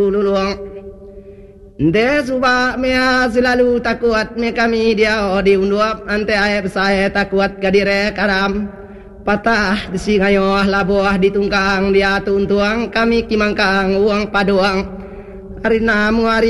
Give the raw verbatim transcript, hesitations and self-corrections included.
luluang de suba mea selalu takuat me kami dia di unduap ante ae saya takuat kadire karam patah disi ngayo labuah ditungkang dia tuntuang kami kimangkang uang paduang hari namu hari